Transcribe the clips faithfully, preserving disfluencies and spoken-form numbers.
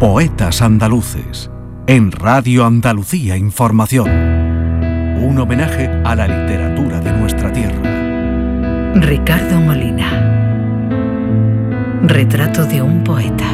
Poetas andaluces, en Radio Andalucía Información. Un homenaje a la literatura de nuestra tierra. Ricardo Molina. Retrato de un poeta.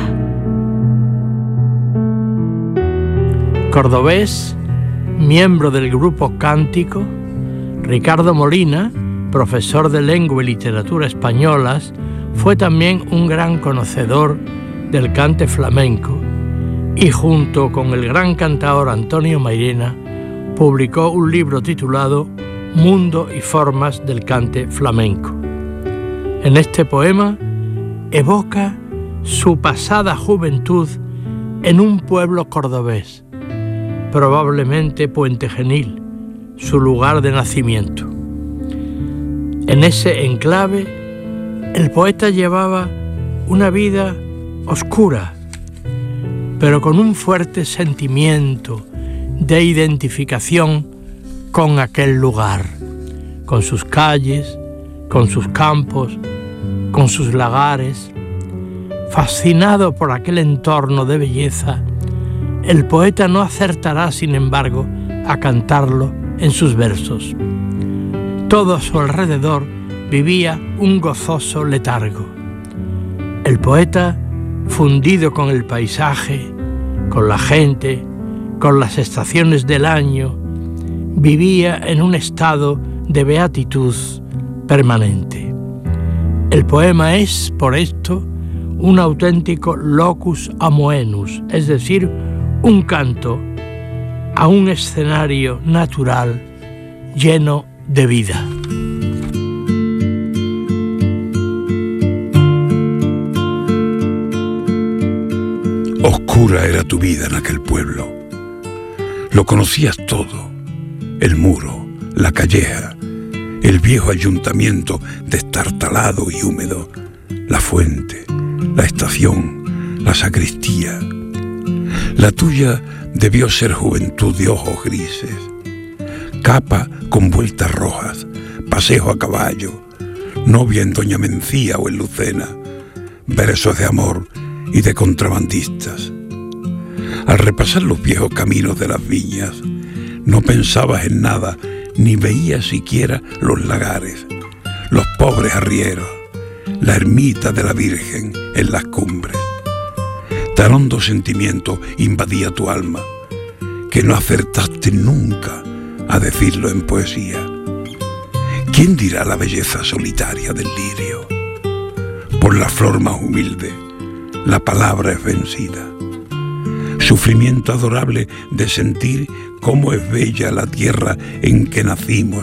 Cordobés, miembro del grupo Cántico, Ricardo Molina, profesor de lengua y literatura españolas, fue también un gran conocedor del cante flamenco y junto con el gran cantaor Antonio Mairena publicó un libro titulado Mundo y formas del cante flamenco. En este poema evoca su pasada juventud en un pueblo cordobés, probablemente Puente Genil, su lugar de nacimiento. En ese enclave, el poeta llevaba una vida oscura, pero con un fuerte sentimiento de identificación con aquel lugar, con sus calles, con sus campos, con sus lagares. Fascinado por aquel entorno de belleza, el poeta no acertará, sin embargo, a cantarlo en sus versos. Todo a su alrededor vivía un gozoso letargo. El poeta, fundido con el paisaje, con la gente, con las estaciones del año, vivía en un estado de beatitud permanente. El poema es, por esto, un auténtico locus amoenus, es decir, un canto a un escenario natural lleno de vida. Oscura era tu vida en aquel pueblo. Lo conocías todo: el muro, la calleja, el viejo ayuntamiento destartalado y húmedo, la fuente, la estación, la sacristía. La tuya debió ser juventud de ojos grises, capa con vueltas rojas, paseo a caballo, novia en Doña Mencía o en Lucena, versos de amor y de contrabandistas. Al repasar los viejos caminos de las viñas, no pensabas en nada, ni veías siquiera los lagares, los pobres arrieros, la ermita de la Virgen en las cumbres. Tan hondo sentimiento invadía tu alma, que no acertaste nunca a decirlo en poesía. ¿Quién dirá la belleza solitaria del lirio? Por la flor más humilde, la palabra es vencida. Sufrimiento adorable de sentir cómo es bella la tierra en que nacimos